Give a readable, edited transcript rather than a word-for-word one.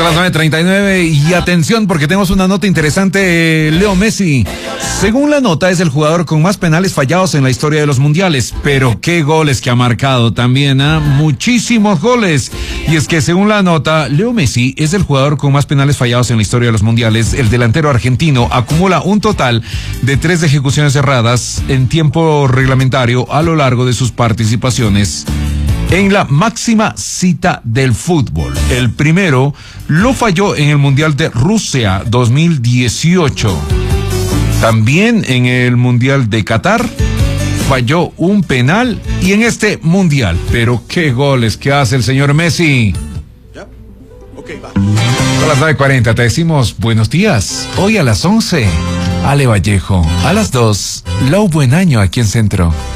Son las 9:39 y atención porque tenemos una nota interesante. Leo Messi, según la nota, es el jugador con más penales fallados en la historia de los mundiales. Pero qué goles que ha marcado también, muchísimos goles. Y es que según la nota, Leo Messi es el jugador con más penales fallados en la historia de los mundiales. El delantero argentino acumula un total de 3 ejecuciones erradas en tiempo reglamentario a lo largo de sus participaciones en la máxima cita del fútbol. El primero lo falló en el Mundial de Rusia 2018. También en el Mundial de Qatar falló un penal y en este Mundial. Pero qué goles que hace el señor Messi. ¿Ya? Ok, va. A las 9:40 te decimos buenos días. Hoy a las 11, Ale Vallejo. A las 2, Lau Buen Año aquí en Centro.